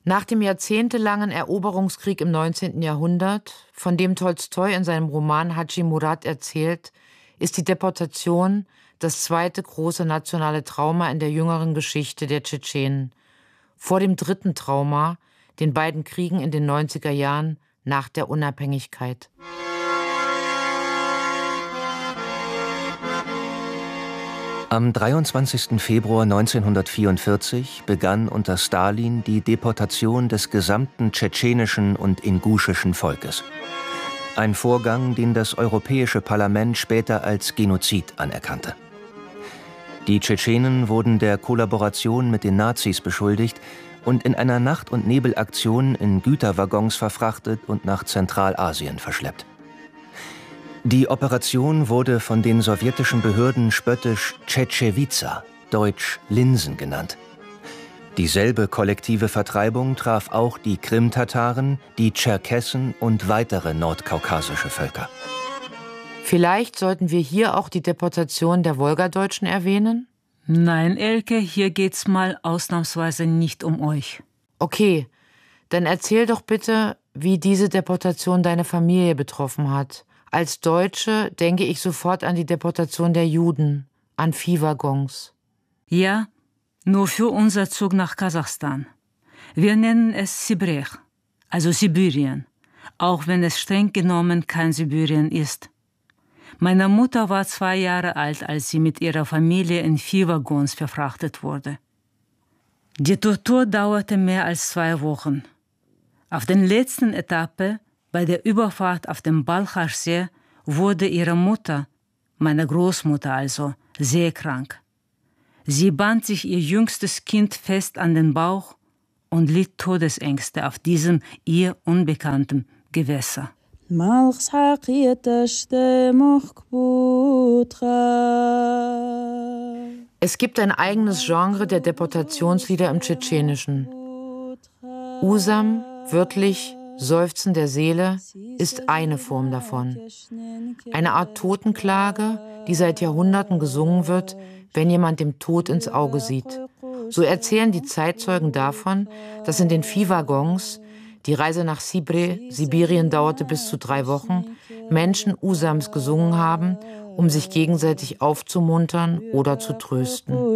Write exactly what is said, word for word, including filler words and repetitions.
Nach dem jahrzehntelangen Eroberungskrieg im neunzehnten Jahrhundert, von dem Tolstoi in seinem Roman Hadschi Murat erzählt, ist die Deportation das zweite große nationale Trauma in der jüngeren Geschichte der Tschetschenen. Vor dem dritten Trauma, den beiden Kriegen in den neunziger Jahren nach der Unabhängigkeit. Am dreiundzwanzigsten Februar neunzehnhundertvierundvierzig begann unter Stalin die Deportation des gesamten tschetschenischen und inguschischen Volkes. Ein Vorgang, den das Europäische Parlament später als Genozid anerkannte. Die Tschetschenen wurden der Kollaboration mit den Nazis beschuldigt und in einer Nacht- und Nebelaktion in Güterwaggons verfrachtet und nach Zentralasien verschleppt. Die Operation wurde von den sowjetischen Behörden spöttisch Tschetschewiza, deutsch Linsen, genannt. Dieselbe kollektive Vertreibung traf auch die Krimtataren, die Tscherkessen und weitere nordkaukasische Völker. Vielleicht sollten wir hier auch die Deportation der Wolgadeutschen erwähnen? Nein, Elke, hier geht's mal ausnahmsweise nicht um euch. Okay, dann erzähl doch bitte, wie diese Deportation deine Familie betroffen hat. Als Deutsche denke ich sofort an die Deportation der Juden, an Viehwaggons. Ja, nur für unser Zug nach Kasachstan. Wir nennen es Sibrech, also Sibirien, auch wenn es streng genommen kein Sibirien ist. Meine Mutter war zwei Jahre alt, als sie mit ihrer Familie in Viehwaggons verfrachtet wurde. Die Tortur dauerte mehr als zwei Wochen. Auf der letzten Etappe, bei der Überfahrt auf dem Balchaschsee, wurde ihre Mutter, meine Großmutter also, sehr krank. Sie band sich ihr jüngstes Kind fest an den Bauch und litt Todesängste auf diesem ihr unbekannten Gewässer. Es gibt ein eigenes Genre der Deportationslieder im Tschetschenischen. Usam, wörtlich Seufzen der Seele, ist eine Form davon. Eine Art Totenklage, die seit Jahrhunderten gesungen wird, wenn jemand dem Tod ins Auge sieht. So erzählen die Zeitzeugen davon, dass in den Viehwaggons, die Reise nach Sibre, Sibirien dauerte bis zu drei Wochen, Menschen Usams gesungen haben, um sich gegenseitig aufzumuntern oder zu trösten.